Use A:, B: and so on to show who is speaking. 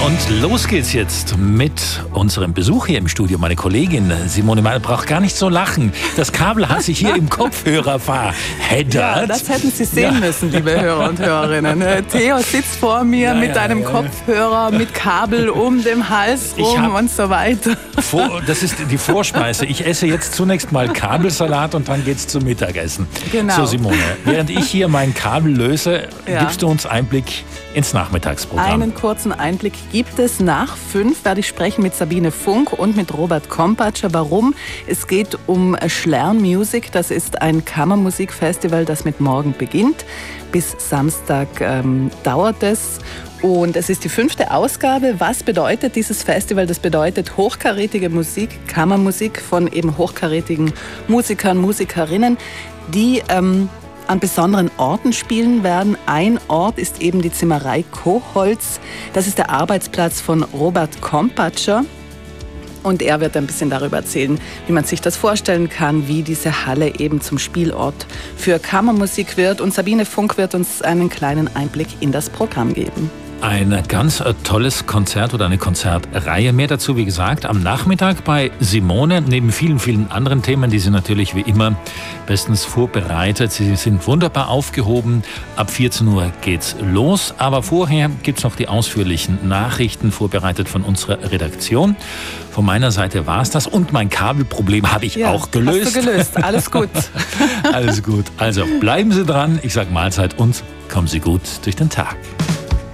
A: Und los geht's jetzt mit unserem Besuch hier im Studio. Meine Kollegin Simone Meyer braucht gar nicht so lachen. Das Kabel hat sich hier im Kopfhörer verheddert.
B: Ja, das hätten Sie sehen müssen, liebe Hörer und Hörerinnen. Theo sitzt vor mir mit einem Kopfhörer, mit Kabel um den Hals rum und so weiter.
A: Das ist die Vorspeise. Ich esse jetzt zunächst mal Kabelsalat und dann geht's zum Mittagessen.
B: Genau.
A: So, Simone, während ich hier mein Kabel löse, gibst du uns Einblick ins Nachmittagsprogramm.
B: Einen kurzen Einblick gibt es. Nach 5 werde ich sprechen mit Sabine Funk und mit Robert Kompatscher. Warum? Es geht um Schlern Music. Das ist ein Kammermusikfestival, das mit morgen beginnt. Bis Samstag dauert es. Und es ist die 5. Ausgabe. Was bedeutet dieses Festival? Das bedeutet hochkarätige Musik, Kammermusik von eben hochkarätigen Musikern, Musikerinnen, die an besonderen Orten spielen werden. Ein Ort ist eben die Zimmerei Koholz. Das ist der Arbeitsplatz von Robert Kompatscher. Und er wird ein bisschen darüber erzählen, wie man sich das vorstellen kann, wie diese Halle eben zum Spielort für Kammermusik wird. Und Sabine Funk wird uns einen kleinen Einblick in das Programm geben.
A: Ein ganz tolles Konzert oder eine Konzertreihe. Mehr dazu, wie gesagt, am Nachmittag bei Simone. Neben vielen, vielen anderen Themen, die sie natürlich wie immer bestens vorbereitet. Sie sind wunderbar aufgehoben. Ab 14 Uhr geht's los. Aber vorher gibt's noch die ausführlichen Nachrichten, vorbereitet von unserer Redaktion. Von meiner Seite war's das. Und mein Kabelproblem habe ich auch gelöst.
B: Hast du gelöst. Alles gut.
A: Alles gut. Also bleiben Sie dran. Ich sage Mahlzeit und kommen Sie gut durch den Tag.